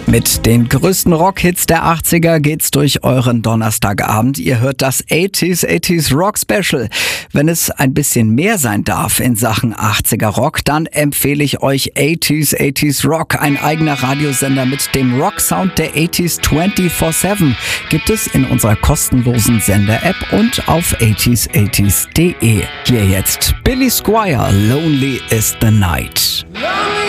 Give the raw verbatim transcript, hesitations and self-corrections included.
Mit den größten Rockhits der achtziger geht's durch euren Donnerstagabend. Ihr hört das achtziger achtziger Rock Special. Wenn es ein bisschen mehr sein darf in Sachen achtziger Rock, dann empfehle ich euch achtziger achtziger Rock. Ein eigener Radiosender mit dem Rock-Sound der achtziger vierundzwanzig sieben gibt es in unserer kostenlosen Sender-App und auf achtziger achtziger punkt de. Hier jetzt Billy Squier, Lonely is the Night.